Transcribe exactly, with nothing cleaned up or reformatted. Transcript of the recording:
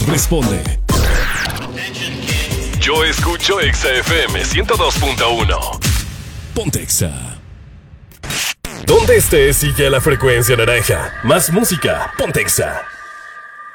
responde. Yo escucho Exa F M ciento dos punto uno. Ponte Exa. Donde estés, sigue la frecuencia naranja. Más música, ponte Exa.